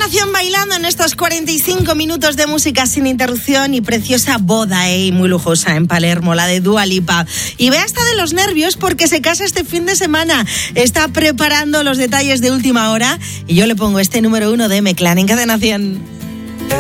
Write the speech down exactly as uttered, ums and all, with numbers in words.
Nación bailando en estos cuarenta y cinco minutos de música sin interrupción y preciosa boda, eh, muy lujosa en Palermo, la de Dua Lipa. Y ve hasta de los nervios porque se casa este fin de semana. Está preparando los detalles de última hora y yo le pongo este número uno de M-Clan en Cadena Nación.